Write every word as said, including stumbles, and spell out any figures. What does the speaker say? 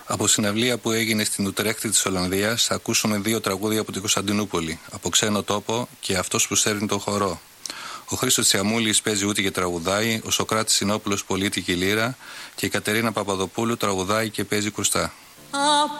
Από συναυλία που έγινε στην Ουτρέχτη της Ολλανδίας θα ακούσουμε δύο τραγούδια από την Κωνσταντινούπολη, από ξένο τόπο και αυτός που σέρνει τον χορό. Ο Χρήστος Τσιαμούλης παίζει ούτη και τραγουδάει, ο Σωκράτης Συνόπουλος πολίτικη λύρα και η Κατερίνα Παπαδοπούλου τραγουδάει και παίζει κρουστά.